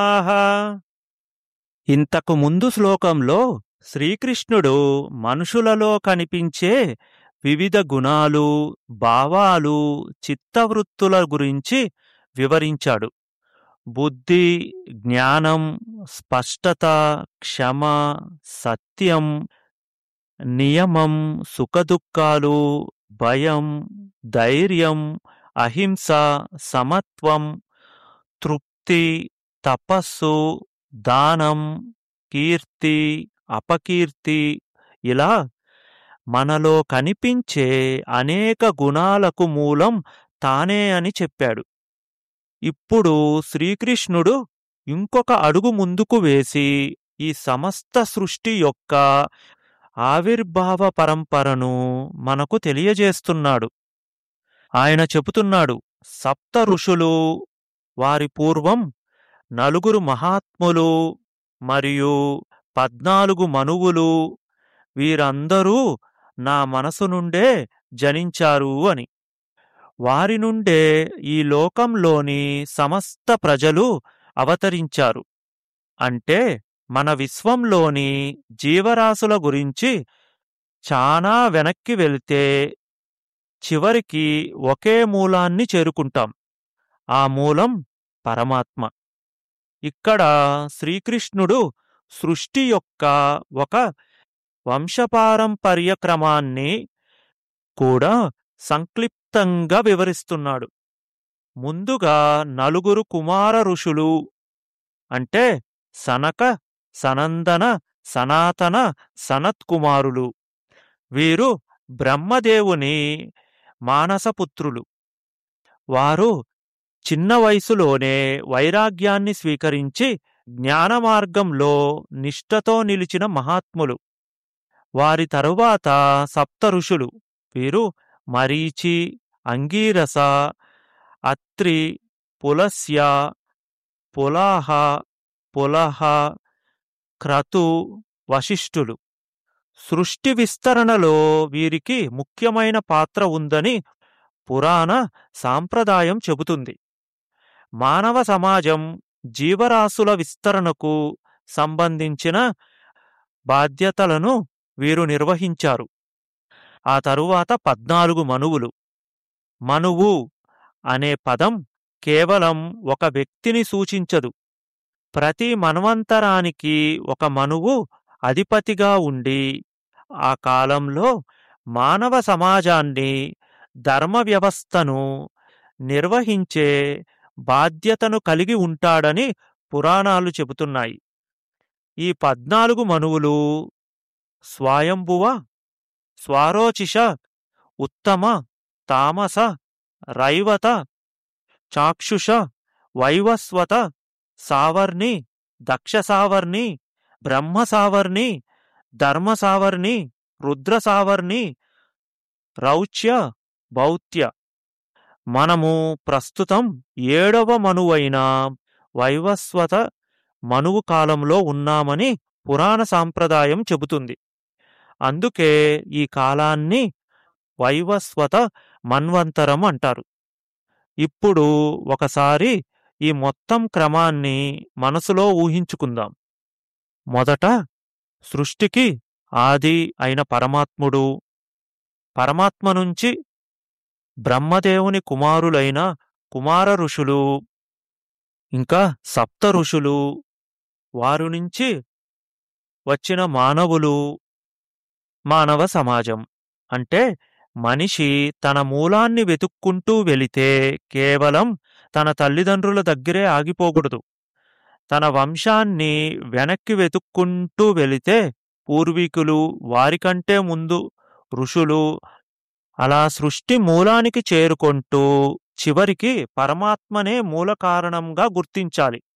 ఆహా! ఇంతకు ముందు శ్లోకంలో శ్రీకృష్ణుడు మనుషులలో కనిపించే వివిధ గుణాలు, భావాలు, చిత్తవృత్తుల గురించి వివరించాడు. బుద్ధి, జ్ఞానం, స్పష్టత, క్షమ, సత్యం, నియమం, సుఖదుఖాలు, భయం, ధైర్యం, అహింస, సమత్వం, తృప్తి, తపస్సు, దానం, కీర్తి, అపకీర్తి, ఇలా మనలో కనిపించే అనేక గుణాలకు మూలం తానే అని చెప్పాడు. ఇప్పుడు శ్రీకృష్ణుడు ఇంకొక అడుగు ముందుకు వేసి ఈ సమస్త సృష్టి యొక్క ఆవిర్భావ పరంపరను మనకు తెలియజేస్తున్నాడు. ఆయన చెబుతున్నాడు, సప్త ఋషులు, వారి పూర్వం 4 మహాత్ములు మరియు 14 మనువులు, వీరందరూ నా మనసు నుండే జనించారు అని. వారి నుండే ఈ లోకంలోని సమస్త ప్రజలు అవతరించారు. అంటే మన విశ్వంలోని జీవరాశుల గురించి చానా వెనక్కి వెళితే చివరికి ఒకే మూలాన్ని చేరుకుంటాం. ఆ మూలం పరమాత్మ. ఇక్కడ శ్రీకృష్ణుడు సృష్టి యొక్క ఒక వంశపారంపర్య క్రమాన్ని కూడా సంక్లిప్తంగా వివరిస్తున్నాడు. ముందుగా 4 కుమార ఋషులు అంటే సనక, సనందన, సనాతన, సనత్కుమారులు. వీరు బ్రహ్మదేవుని మానసపుత్రులు. వారు చిన్న వయసులోనే వైరాగ్యాన్ని స్వీకరించి జ్ఞానమార్గంలో నిష్ఠతో నిలిచిన మహాత్ములు. వారి తరువాత సప్త ఋషులు. వీరు మరీచి, అంగీరస, అత్రి, పులస్య, పులాహ, పులహ, క్రతు, వశిష్ఠులు. సృష్టి విస్తరణలో వీరికి ముఖ్యమైన పాత్ర ఉందని పురాణ సాంప్రదాయం చెబుతుంది. మానవ సమాజం, జీవరాశుల విస్తరణకు సంబంధించిన బాధ్యతలను వీరు నిర్వహించారు. ఆ తరువాత 14 మనువులు. మనువు అనే పదం కేవలం ఒక వ్యక్తిని సూచించదు. ప్రతి మన్వంతరానికి ఒక మనువు అధిపతిగా ఉండి ఆ కాలంలో మానవ సమాజాన్ని, ధర్మ వ్యవస్థను నిర్వహించే బాధ్యతను కలిగి ఉంటాడని పురాణాలు చెబుతున్నాయి. ఈ 14 మనువులు స్వయంభువ, స్వారోచిష, ఉత్తమ, తామస, రైవత, చాక్షుష, వైవస్వత, సావర్ణి, దక్షసావర్ణి, బ్రహ్మసావర్ణి, ధర్మసావర్ణి, రుద్రసావర్ణి, రౌచ్య, భౌత్య. మనము ప్రస్తుతం 7వ మనువైన వైవస్వత మనువు కాలంలో ఉన్నామని పురాణ సాంప్రదాయం చెబుతుంది. అందుకే ఈ కాలాన్ని వైవస్వత మన్వంతరం అంటారు. ఇప్పుడు ఒకసారి ఈ మొత్తం క్రమాన్ని మనసులో ఊహించుకుందాం. మొదట సృష్టికి ఆది అయిన పరమాత్ముడు, పరమాత్మ నుంచి బ్రహ్మదేవుని కుమారులైన కుమార ఋషులు, ఇంకా సప్త ఋషులు, వారి నుంచి వచ్చిన మానవులు, మానవ సమాజం. అంటే మనిషి తన మూలాన్ని వెతుక్కుంటూ వెళితే కేవలం తన తల్లిదండ్రుల దగ్గరే ఆగిపోకూడదు. తన వంశాన్ని వెనక్కి వెతుక్కుంటూ వెళితే పూర్వీకులు, వారికంటే ముందు ఋషులు, అలా సృష్టి మూలానికి చేరుకుంటూ చివరికి పరమాత్మనే మూల కారణంగా గుర్తించాలి.